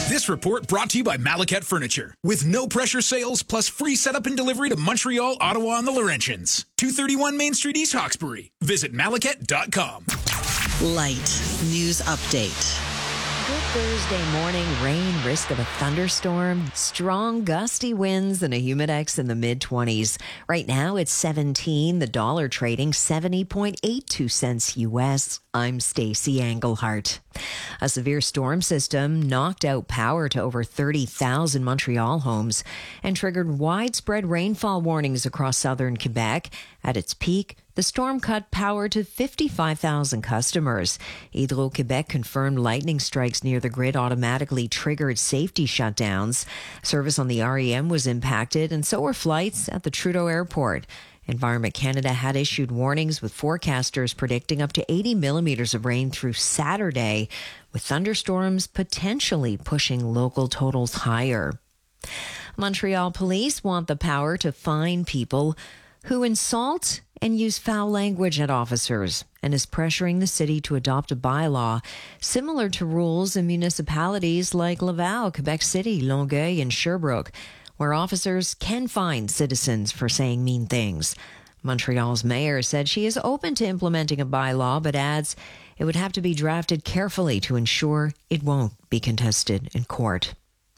This report brought to you by Malaket Furniture. With no pressure sales plus free setup and delivery to Montreal, Ottawa, and the Laurentians. 231 Main Street, East Hawkesbury. Visit Malaket.com. Light News Update. Good Thursday morning. Rain, risk of a thunderstorm, strong gusty winds, and a humidex in the mid-20s. Right now it's 17. The dollar trading 70.82 cents U.S. I'm Stacey Englehart. A severe storm system knocked out power to over 30,000 Montreal homes and triggered widespread rainfall warnings across southern Quebec. At its peak, the storm cut power to 55,000 customers. Hydro-Québec confirmed lightning strikes near the grid automatically triggered safety shutdowns. Service on the REM was impacted, and so were flights at the Trudeau Airport. Environment Canada had issued warnings, with forecasters predicting up to 80 millimeters of rain through Saturday, with thunderstorms potentially pushing local totals higher. Montreal police want the power to fine people who insult and use foul language at officers, and is pressuring the city to adopt a bylaw similar to rules in municipalities like Laval, Quebec City, Longueuil, and Sherbrooke, where officers can fine citizens for saying mean things. Montreal's mayor said she is open to implementing a bylaw, but adds it would have to be drafted carefully to ensure it won't be contested in court.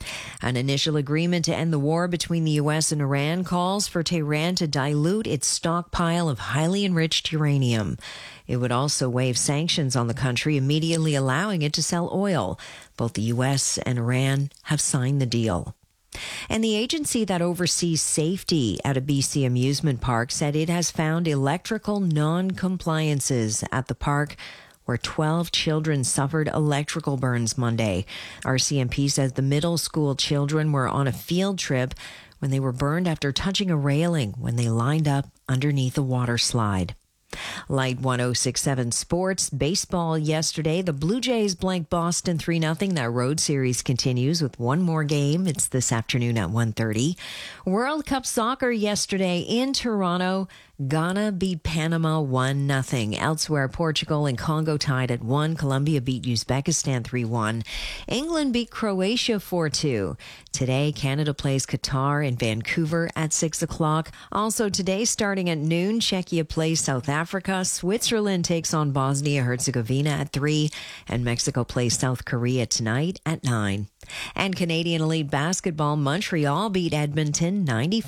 An initial agreement to end the war between the U.S. and Iran calls for Tehran to dilute its stockpile of highly enriched uranium. It would also waive sanctions on the country, immediately allowing it to sell oil. Both the U.S. and Iran have signed the deal. And the agency that oversees safety at a BC amusement park said it has found electrical non-compliances at the park, where 12 children suffered electrical burns Monday. RCMP says the middle school children were on a field trip when they were burned after touching a railing when they lined up underneath a water slide. Light 106.7 Sports. Baseball yesterday. The Blue Jays blanked Boston 3-0. That road series continues with one more game. It's this afternoon at 1:30. World Cup soccer yesterday in Toronto. Ghana beat Panama 1-0. Elsewhere, Portugal and Congo tied at 1. Colombia beat Uzbekistan 3-1. England beat Croatia 4-2. Today, Canada plays Qatar in Vancouver at 6 o'clock. Also today, starting at noon, Czechia plays South Africa. Switzerland takes on Bosnia-Herzegovina at 3. And Mexico plays South Korea tonight at 9. And Canadian Elite Basketball, Montreal beat Edmonton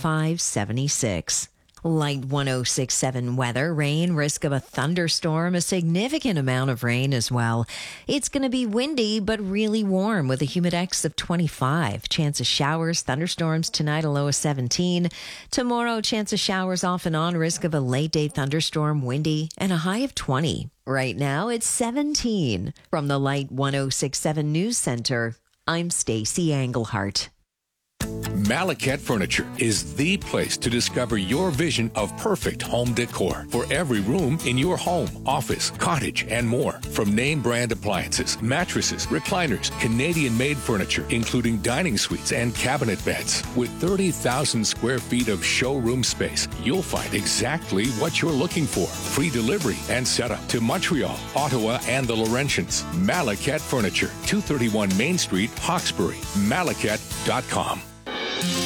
95-76. Light 106.7 weather. Rain, risk of a thunderstorm, a significant amount of rain as well. It's going to be windy but really warm with a humidex of 25. Chance of showers, thunderstorms tonight, a low of 17. Tomorrow, chance of showers off and on, risk of a late day thunderstorm, windy, and a high of 20. Right now, it's 17. From the Light 106.7 News Center, I'm Stacey Englehart. Malaket Furniture is the place to discover your vision of perfect home decor for every room in your home, office, cottage, and more. From name brand appliances, mattresses, recliners, Canadian-made furniture, including dining suites and cabinet beds. With 30,000 square feet of showroom space, you'll find exactly what you're looking for. Free delivery and setup to Montreal, Ottawa, and the Laurentians. Malaket Furniture, 231 Main Street, Hawkesbury. Malaket.com.